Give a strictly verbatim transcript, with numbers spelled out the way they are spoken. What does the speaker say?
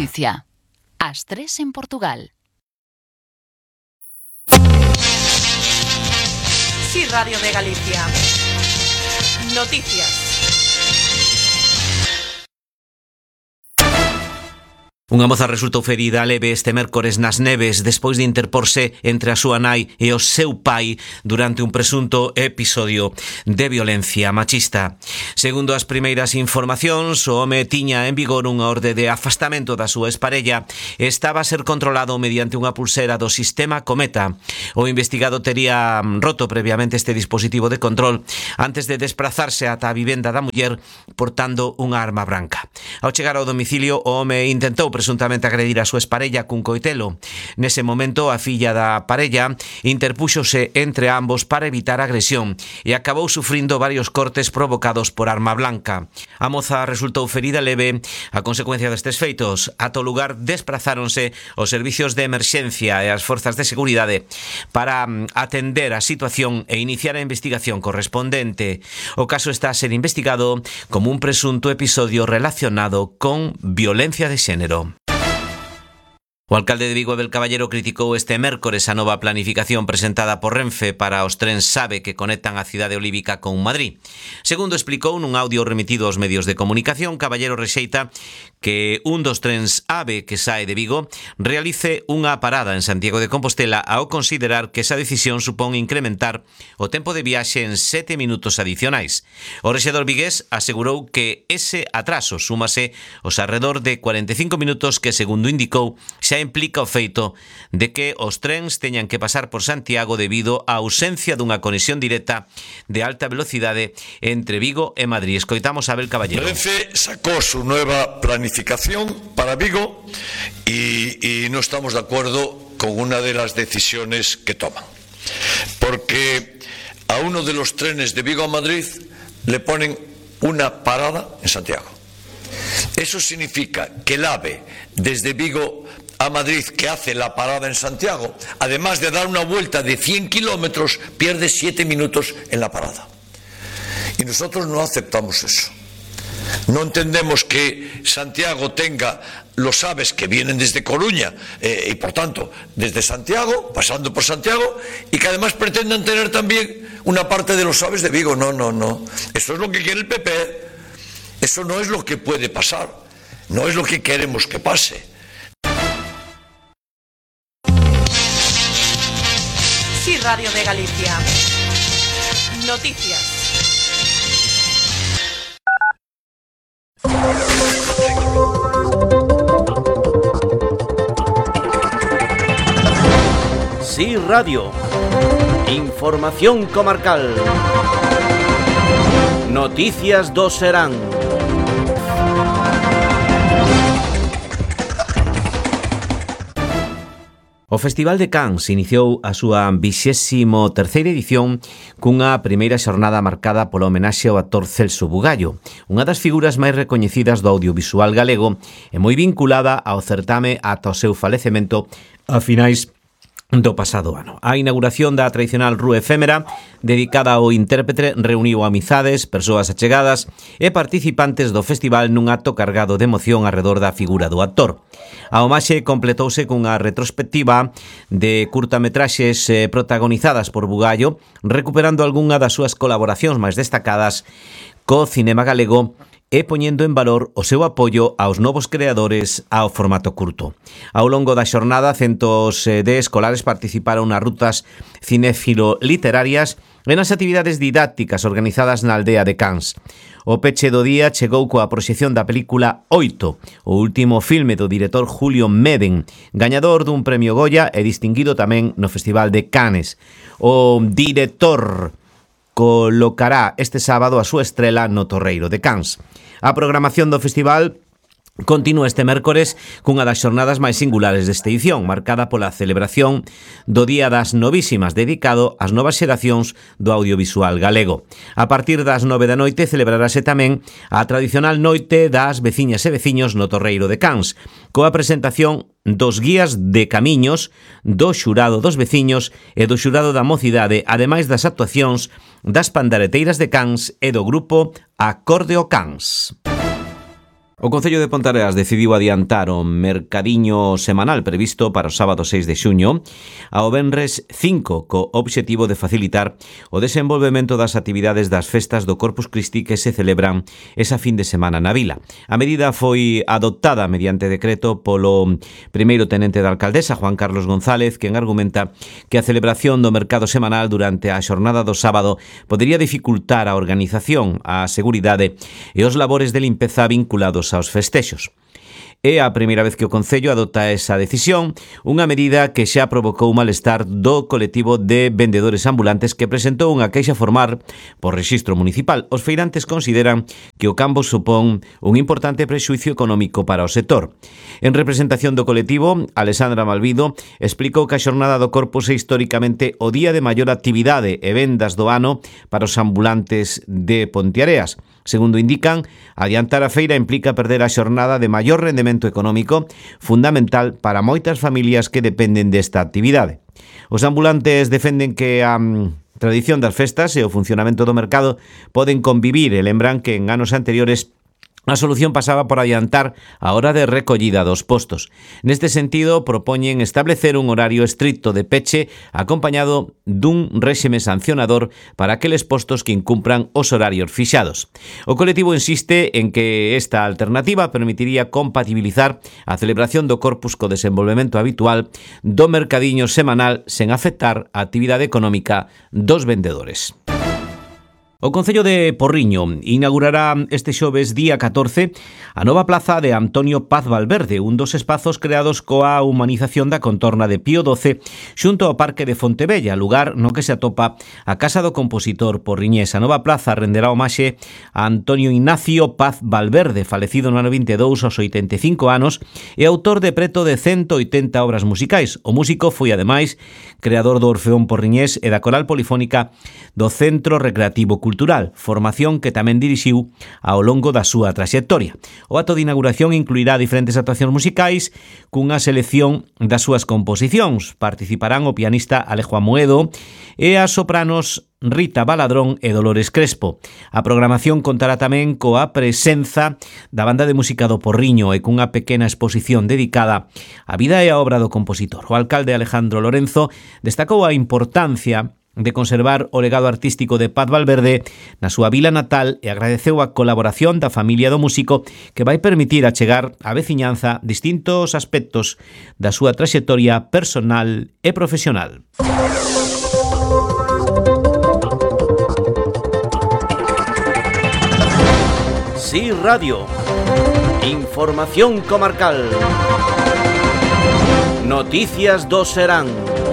Galicia. As tres en Portugal. Sí, Radio de Galicia. Noticias. Unha moza resultou ferida leve este mércores nas Neves despois de interporse entre a súa nai e o seu pai durante un presunto episodio de violencia machista. Segundo as primeiras informacións, o home tiña en vigor unha orde de afastamento da súa exparella e estaba a ser controlado mediante unha pulsera do sistema Cometa. O investigado tería roto previamente este dispositivo de control antes de desplazarse ata a vivenda da muller portando unha arma branca. Ao chegar ao domicilio, o home intentou presuntamente agredir a súa exparella cun coitelo. Nese momento, a filla da parella interpúxose entre ambos para evitar a agresión e acabou sufrindo varios cortes provocados por arma blanca. A moza resultou ferida leve a consecuencia destes feitos. Ata o lugar desprazáronse os servicios de emerxencia e as forzas de seguridade para atender a situación e iniciar a investigación correspondente. O caso está a ser investigado como un presunto episodio relacionado con violencia de xénero. O alcalde de Vigo, Abel Caballero, criticou este mércores a nova planificación presentada por Renfe para os trens SAVE que conectan a cidade olívica con Madrid. Segundo explicou nun audio remitido aos medios de comunicación, Caballero rexeita que un dos trens AVE que sae de Vigo realice unha parada en Santiago de Compostela ao considerar que esa decisión supón incrementar o tempo de viaxe en sete minutos adicionais. O rexedor vigués asegurou que ese atraso súmase aos arredor de cuarenta e cinco minutos que, segundo indicou, xa implica o feito de que os trens teñan que pasar por Santiago debido á ausencia dunha conexión directa de alta velocidade entre Vigo e Madrid. Escoitamos a Abel Caballero. Renfe sacó su nueva planificación para Vigo y, y no estamos de acuerdo con una de las decisiones que toman. Porque a uno de los trenes de Vigo a Madrid le ponen una parada en Santiago. Eso significa que el AVE desde Vigo a Madrid, que hace la parada en Santiago, además de dar una vuelta de cien kilómetros, pierde siete minutos en la parada. Y nosotros no aceptamos eso. No entendemos que Santiago tenga los AVEs que vienen desde Coruña eh, y por tanto desde Santiago, pasando por Santiago, y que además pretendan tener también una parte de los AVEs de Vigo. No, no, no. Eso es lo que quiere el P P. Eso no es lo que puede pasar. No es lo que queremos que pase. Sí, Radio de Galicia. Noticias. Sí, Radio. Información comarcal. Noticias do Serán. O Festival de Cans iniciou a súa vixésimo terceira edición cunha primeira xornada marcada pola homenaxe ao actor Celso Bugallo, unha das figuras máis recoñecidas do audiovisual galego e moi vinculada ao certame ata o seu falecemento a finais do pasado ano. A inauguración da tradicional rúa efémera dedicada ao intérprete reuniu amizades, persoas achegadas e participantes do festival nun acto cargado de emoción arredor da figura do actor. A homaxe completouse cunha retrospectiva de curtametraxes protagonizadas por Bugallo, recuperando algunha das súas colaboracións máis destacadas co cinema galego e poñendo en valor o seu apoio aos novos creadores ao formato curto. Ao longo da xornada, centos de escolares participaron nas rutas cinéfilo-literarias e nas actividades didácticas organizadas na aldea de Cans. O peche do día chegou coa proxección da película Oito, o último filme do director Julio Meden, gañador dun premio Goya e distinguido tamén no Festival de Cannes. O director colocará este sábado a súa estrela no Torreiro de Cans. A programación do festival continúa este mércores cunha das xornadas máis singulares desta edición, marcada pola celebración do Día das Novísimas, dedicado ás novas xeracións do audiovisual galego. A partir das nove da noite celebrarase tamén a tradicional noite das veciñas e veciños no Torreiro de Cans, coa presentación dos guías de camiños, do xurado dos veciños e do xurado da mocidade, ademais das actuacións das pandareteiras de Cans e do grupo Acordeo Cans. O Concello de Ponteareas decidiu adiantar o mercadiño semanal previsto para o sábado seis de xuño ao venres cinco, co obxectivo de facilitar o desenvolvemento das actividades das festas do Corpus Christi que se celebran esa fin de semana na vila. A medida foi adoptada mediante decreto polo primeiro tenente da alcaldesa, Juan Carlos González, quen argumenta que a celebración do mercado semanal durante a xornada do sábado podería dificultar a organización, a seguridade e os labores de limpeza vinculados aos festexos. É a primeira vez que o Concello adopta esa decisión, unha medida que xa provocou malestar do colectivo de vendedores ambulantes que presentou unha queixa formal por rexistro municipal. Os feirantes consideran que o cambo supón un importante prexuicio económico para o sector. En representación do colectivo, Alexandra Malvido explicou que a xornada do Corpus é históricamente o día de maior actividade e vendas do ano para os ambulantes de Ponteareas. Segundo indican, adiantar a feira implica perder a xornada de maior rendemento económico, fundamental para moitas familias que dependen desta actividade. Os ambulantes defenden que a um, tradición das festas e o funcionamento do mercado poden convivir e lembran que en anos anteriores a solución pasaba por adiantar a hora de recollida dos postos. Neste sentido, propoñen establecer un horario estricto de peche acompañado dun réxime sancionador para aqueles postos que incumpran os horarios fixados. O colectivo insiste en que esta alternativa permitiría compatibilizar a celebración do Corpus co desenvolvemento habitual do mercadiño semanal sen afectar a actividade económica dos vendedores. O Concello de Porriño inaugurará este xoves día catorce a nova plaza de Antonio Paz Valverde, un dos espazos creados coa humanización da contorna de Pío doce xunto ao Parque de Fontebella, lugar no que se atopa a Casa do Compositor porriñés. A nova plaza renderá homaxe a Antonio Ignacio Paz Valverde, falecido no ano vinte e dous aos oitenta e cinco anos e autor de preto de ciento oitenta obras musicais. O músico foi, ademais, creador do Orfeón porriñés e da Coral Polifónica do Centro Recreativo Cultural. Cultural, formación que tamén dirixiu ao longo da súa traxectoria. O acto de inauguración incluirá diferentes actuacións musicais cunha selección das súas composicións. Participarán o pianista Alejo Amoedo e as sopranos Rita Baladrón e Dolores Crespo. A programación contará tamén coa presenza da Banda de Música do Porriño e cunha pequena exposición dedicada á vida e á obra do compositor. O alcalde Alejandro Lorenzo destacou a importancia de conservar o legado artístico de Paz Valverde na súa vila natal e agradeceu a colaboración da familia do músico que vai permitir achegar á veciñanza distintos aspectos da súa traxectoria personal e profesional. Sí Radio. Información comarcal. Noticias do Serán.